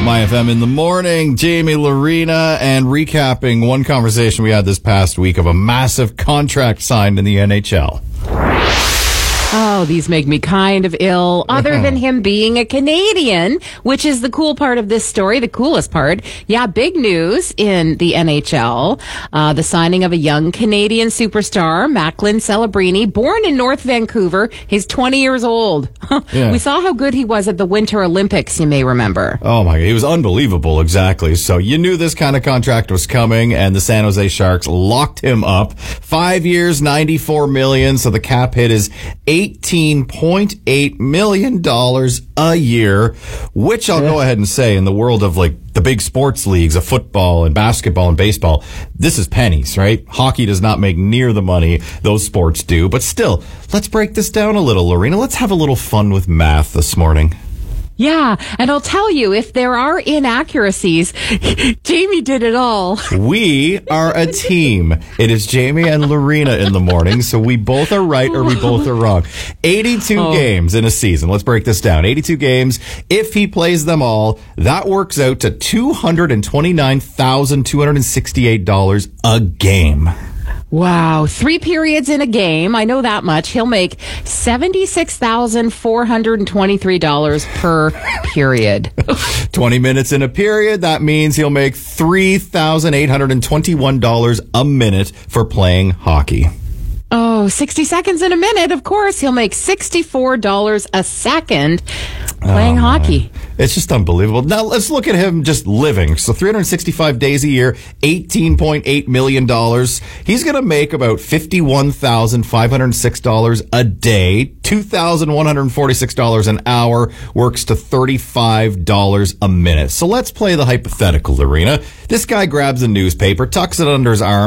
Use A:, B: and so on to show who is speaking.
A: My FM in the morning, Jamie Lorena, and recapping one conversation we had this past week of a massive contract signed in the NHL.
B: Oh, these make me kind of ill. Other than him being a Canadian, which is the cool part of this story, the coolest part. Yeah, big news in the NHL. The signing of a young Canadian superstar, Macklin Celebrini, born in North Vancouver. He's 20 years old.
A: Yeah.
B: We saw how good he was at the Winter Olympics, you may remember.
A: Oh my God, he was unbelievable, exactly. So you knew this kind of contract was coming, and the San Jose Sharks locked him up. 5 years, $94 million, so the cap hit is $18.8 million a year, which I'll go ahead and say, in the world of like the big sports leagues of football and basketball and baseball, this is pennies, right? Hockey does not make near the money those sports do, but still, let's break this down a little, Lorena. Let's have a little fun with math this morning.
B: Yeah, and I'll tell you, if there are inaccuracies, Jamie did it all.
A: We are a team. It is Jamie and Lorena in the morning, so we both are right or we both are wrong. 82 games in a season. Let's break this down. 82 games. If he plays them all, that works out to $229,268 a game.
B: Wow. 3 periods in a game. I know that much. He'll make $76,423 per period.
A: 20 minutes in a period. That means he'll make $3,821 a minute for playing hockey.
B: Oh, 60 seconds in a minute. Of course, he'll make $64 a second playing hockey.
A: It's just unbelievable. Now, let's look at him just living. So 365 days a year, $18.8 million. He's going to make about $51,506 a day. $2,146 an hour works to $35 a minute. So let's play the hypothetical, Lorena. This guy grabs a newspaper, tucks it under his arm,